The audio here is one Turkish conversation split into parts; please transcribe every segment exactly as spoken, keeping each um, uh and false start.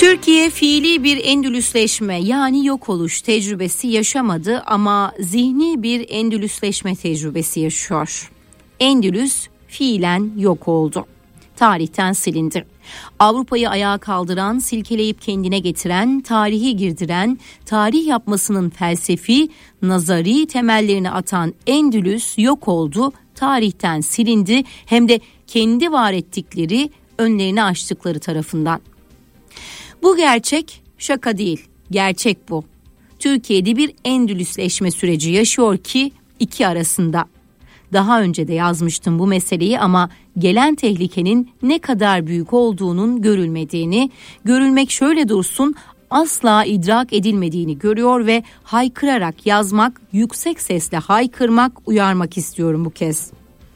Türkiye fiili bir endülüsleşme yani yok oluş tecrübesi yaşamadı ama zihni bir endülüsleşme tecrübesi yaşıyor. Endülüs fiilen yok oldu. Tarihten silindi. Avrupa'yı ayağa kaldıran, silkeleyip kendine getiren, tarihi girdiren, tarih yapmasının felsefi, nazari temellerini atan Endülüs yok oldu, tarihten silindi hem de kendi var ettikleri, önlerini açtıkları tarafından. Bu gerçek şaka değil, gerçek bu. Türkiye'de bir endülüsleşme süreci yaşıyor ki iki arasında. Daha önce de yazmıştım bu meseleyi ama gelen tehlikenin ne kadar büyük olduğunun görülmediğini, görülmek şöyle dursun asla idrak edilmediğini görüyor ve haykırarak yazmak, yüksek sesle haykırmak, uyarmak istiyorum bu kez.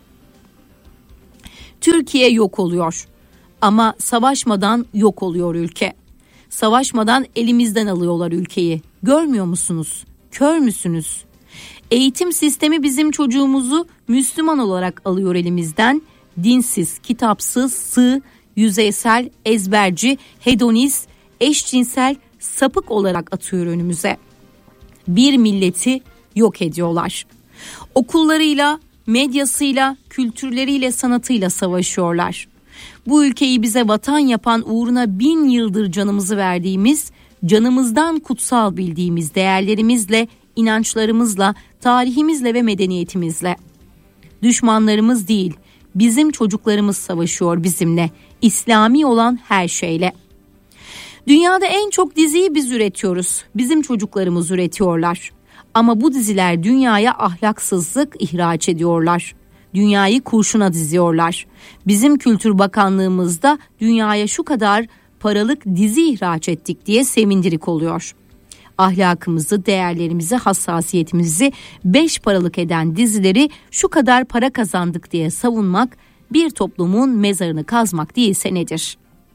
Türkiye yok oluyor ama savaşmadan yok oluyor ülke. Savaşmadan elimizden alıyorlar ülkeyi. Görmüyor musunuz? Kör müsünüz? Eğitim sistemi bizim çocuğumuzu Müslüman olarak alıyor elimizden. Dinsiz, kitapsız, sığ, yüzeysel, ezberci, hedonist, eşcinsel, sapık olarak atıyor önümüze. Bir milleti yok ediyorlar. Okullarıyla, medyasıyla, kültürleriyle, sanatıyla savaşıyorlar. Bu ülkeyi bize vatan yapan, uğruna bin yıldır canımızı verdiğimiz, canımızdan kutsal bildiğimiz değerlerimizle, inançlarımızla, tarihimizle ve medeniyetimizle. Düşmanlarımız değil, bizim çocuklarımız savaşıyor bizimle, İslami olan her şeyle. Dünyada en çok diziyi biz üretiyoruz, bizim çocuklarımız üretiyorlar. Ama bu diziler dünyaya ahlaksızlık ihraç ediyorlar. Dünyayı kurşuna diziyorlar. Bizim Kültür Bakanlığımızda dünyaya şu kadar paralık dizi ihraç ettik diye sevindirik oluyor. Ahlakımızı, değerlerimizi, hassasiyetimizi beş paralık eden dizileri şu kadar para kazandık diye savunmak bir toplumun mezarını kazmak değilse nedir?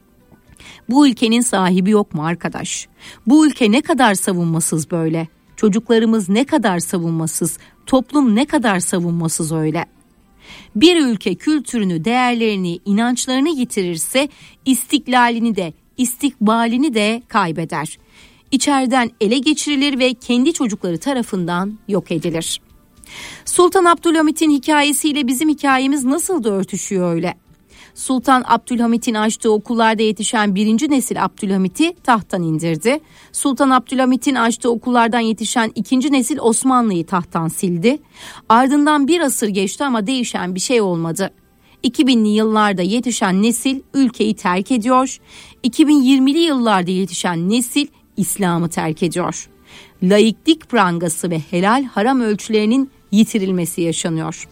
Bu ülkenin sahibi yok mu arkadaş? Bu ülke ne kadar savunmasız böyle? Çocuklarımız ne kadar savunmasız? Toplum ne kadar savunmasız öyle? Bir ülke kültürünü, değerlerini, inançlarını yitirirse istiklalini de, istikbalini de kaybeder. İçeriden ele geçirilir ve kendi çocukları tarafından yok edilir. Sultan Abdülhamit'in hikayesiyle bizim hikayemiz nasıl da örtüşüyor öyle? Sultan Abdülhamit'in açtığı okullarda yetişen birinci nesil Abdülhamit'i tahttan indirdi. Sultan Abdülhamit'in açtığı okullardan yetişen ikinci nesil Osmanlı'yı tahttan sildi. Ardından bir asır geçti ama değişen bir şey olmadı. iki binli yıllarda yetişen nesil ülkeyi terk ediyor. iki bin yirmili yıllarda yetişen nesil İslam'ı terk ediyor. Laiklik prangası ve helal haram ölçülerinin yitirilmesi yaşanıyor.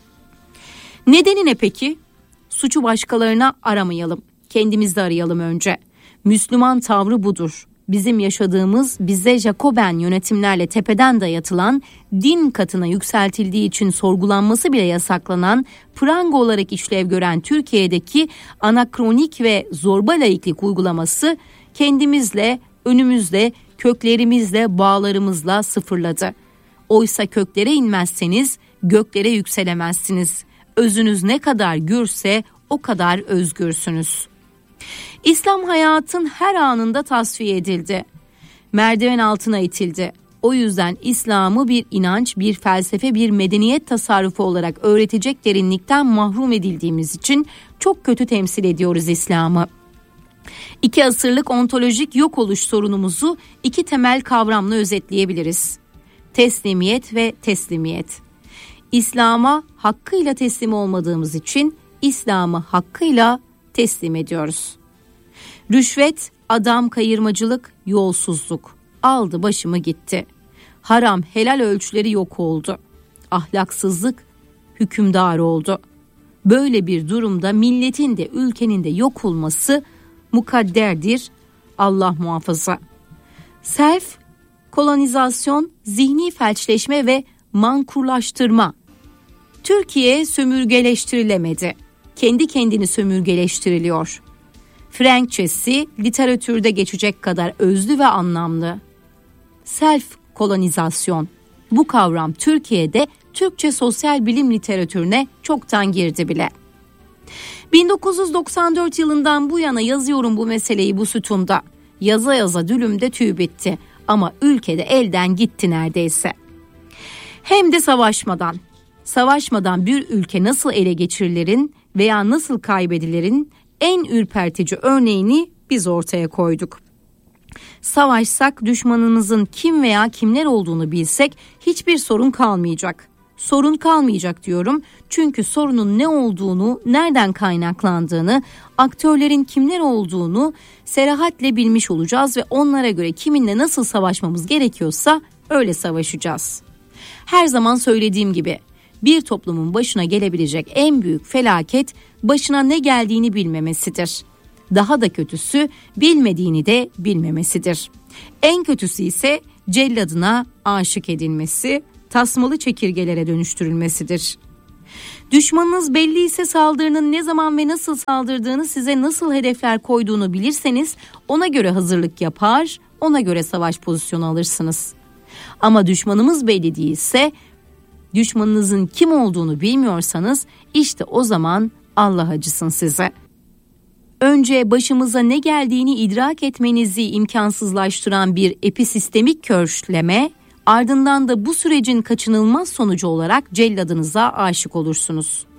Nedeni ne peki? Suçu başkalarına aramayalım. Kendimizde arayalım önce. Müslüman tavrı budur. Bizim yaşadığımız, bize Jacoben yönetimlerle tepeden dayatılan, din katına yükseltildiği için sorgulanması bile yasaklanan, pranga olarak işlev gören Türkiye'deki anakronik ve zorba laiklik uygulaması kendimizle, önümüzle, köklerimizle, bağlarımızla sıfırladı. Oysa köklere inmezseniz göklere yükselemezsiniz. Özünüz ne kadar gürse o kadar özgürsünüz. İslam hayatın her anında tasfiye edildi. Merdiven altına itildi. O yüzden İslam'ı bir inanç, bir felsefe, bir medeniyet tasarrufu olarak öğretecek derinlikten mahrum edildiğimiz için çok kötü temsil ediyoruz İslam'ı. İki asırlık ontolojik yok oluş sorunumuzu iki temel kavramla özetleyebiliriz. Teslimiyet ve teslimiyet. İslam'a hakkıyla teslim olmadığımız için İslam'ı hakkıyla teslim ediyoruz. Rüşvet, adam kayırmacılık, yolsuzluk aldı başımı gitti. Haram, helal ölçüleri yok oldu. Ahlaksızlık hükümdar oldu. Böyle bir durumda milletin de ülkenin de yok olması mukadderdir. Allah muhafaza. Self, kolonizasyon, zihni felçleşme ve mankurlaştırma. Türkiye sömürgeleştirilemedi. Kendi kendini sömürgeleştiriliyor. Frenkçesi literatürde geçecek kadar özlü ve anlamlı. Self kolonizasyon. Bu kavram Türkiye'de Türkçe sosyal bilim literatürüne çoktan girdi bile. bin dokuz yüz doksan dört yılından bu yana yazıyorum bu meseleyi bu sütunda. Yaza yaza dülümde tüy bitti ama ülkede elden gitti neredeyse. Hem de savaşmadan. Savaşmadan bir ülke nasıl ele geçirilerin veya nasıl kaybedilerin en ürpertici örneğini biz ortaya koyduk. Savaşsak, düşmanımızın kim veya kimler olduğunu bilsek hiçbir sorun kalmayacak. Sorun kalmayacak diyorum çünkü sorunun ne olduğunu, nereden kaynaklandığını, aktörlerin kimler olduğunu serahatle bilmiş olacağız ve onlara göre kiminle nasıl savaşmamız gerekiyorsa öyle savaşacağız. Her zaman söylediğim gibi bir toplumun başına gelebilecek en büyük felaket başına ne geldiğini bilmemesidir. Daha da kötüsü bilmediğini de bilmemesidir. En kötüsü ise celladına aşık edilmesi, tasmalı çekirgelere dönüştürülmesidir. Düşmanınız belli ise saldırının ne zaman ve nasıl saldırdığını, size nasıl hedefler koyduğunu bilirseniz ona göre hazırlık yapar, ona göre savaş pozisyonu alırsınız. Ama düşmanımız belli değilse, düşmanınızın kim olduğunu bilmiyorsanız işte o zaman Allah acısın size. Önce başımıza ne geldiğini idrak etmenizi imkansızlaştıran bir episistemik körleme, ardından da bu sürecin kaçınılmaz sonucu olarak celladınıza aşık olursunuz.